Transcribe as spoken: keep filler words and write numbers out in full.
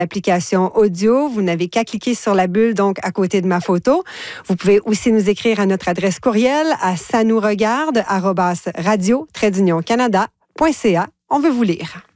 l'application audio. Vous n'avez qu'à cliquer sur la bulle, donc à côté de ma photo. Vous pouvez aussi nous écrire à notre adresse courriel à ça nous regarde arobase radio trait d'union canada point c a. On veut vous lire.